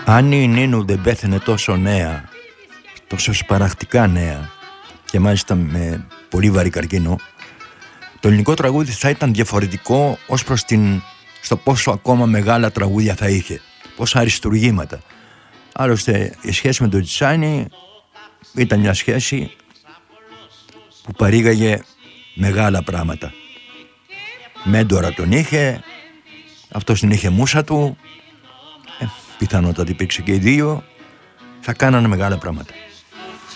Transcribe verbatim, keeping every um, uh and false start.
Αν η Νίνου δεν πέθαινε τόσο νέα, τόσο σπαραχτικά νέα και μάλιστα με πολύ βαρύ καρκίνο, το ελληνικό τραγούδι θα ήταν διαφορετικό ως προς την, στο πόσο ακόμα μεγάλα τραγούδια θα είχε, πόσα αριστουργήματα. Άλλωστε η σχέση με τον Τσιτσάνι ήταν μια σχέση που παρήγαγε μεγάλα πράγματα. Μέντορα τον είχε, αυτός την είχε μούσα του, ε, πιθανότατα υπήρξε και οι δύο, θα κάνανε μεγάλα πράγματα.